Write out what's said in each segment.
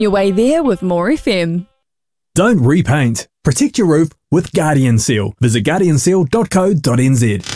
your way there with More FM. Don't repaint. Protect your roof with Guardian Seal. Visit guardianseal.co.nz.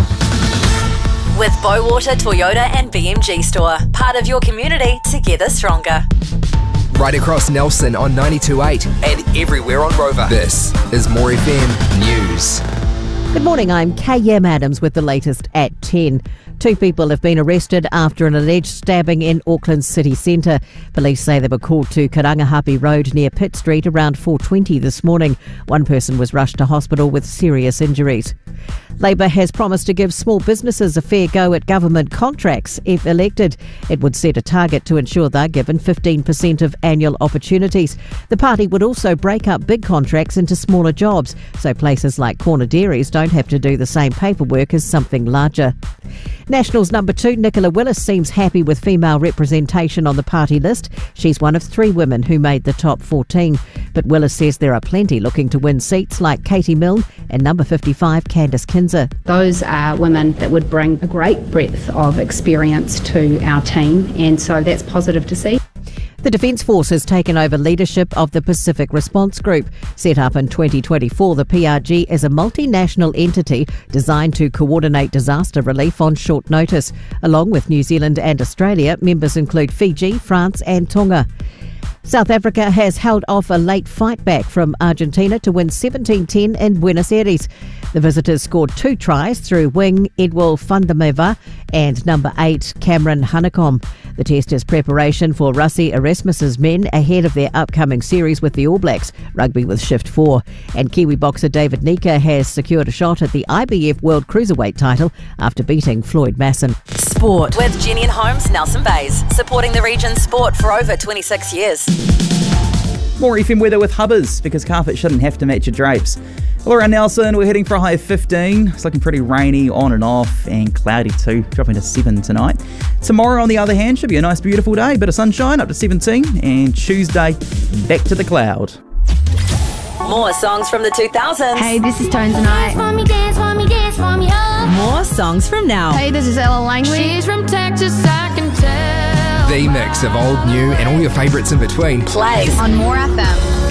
With Bowater Toyota and BMG Store. Part of your community, together stronger. Right across Nelson on 92.8 and everywhere on Rover. This is More FM News. Good morning, I'm KM Adams with the latest at 10. 2 people have been arrested after an alleged stabbing in Auckland's city centre. Police say they were called to Karangahape Road near Pitt Street around 4:20 this morning. One person was rushed to hospital with serious injuries. Labour has promised to give small businesses a fair go at government contracts if elected. It would set a target to ensure they're given 15% of annual opportunities. The party would also break up big contracts into smaller jobs, so places like corner dairies don't have to do the same paperwork as something larger. Nationals number 2, Nicola Willis, seems happy with female representation on the party list. She's one of 3 women who made the top 14. But Willis says there are plenty looking to win seats like Katie Milne and number 55, Candice Kinzer. Those are women that would bring a great breadth of experience to our team, and so that's positive to see. The Defence Force has taken over leadership of the Pacific Response Group. Set up in 2024, the PRG is a multinational entity designed to coordinate disaster relief on short notice. Along with New Zealand and Australia, members include Fiji, France and Tonga. South Africa has held off a late fight back from Argentina to win 17-10 in Buenos Aires. The visitors scored 2 tries through wing Edwil Fundameva and number 8 Cameron Hanekom. The test is preparation for Rassie Erasmus's men ahead of their upcoming series with the All Blacks, rugby with Shift 4. And Kiwi boxer David Nika has secured a shot at the IBF World Cruiserweight title after beating Floyd Masson. Sport with Jenny and Holmes, Nelson Bays, supporting the region's sport for over 26 years. More FM weather with Hubbers, because carpet shouldn't have to match your drapes. Well, around Nelson, we're heading for a high of 15. It's looking pretty rainy on and off, and cloudy too, dropping to 7 tonight. Tomorrow, on the other hand, should be a nice, beautiful day. Bit of sunshine, up to 17. And Tuesday, back to the cloud. More songs from the 2000s. Hey, this is Tones and I. More songs from now. Hey, this is Ella Langley. She's from Texas, I can tell. The mix of old, new and all your favourites in between. Plays On More FM.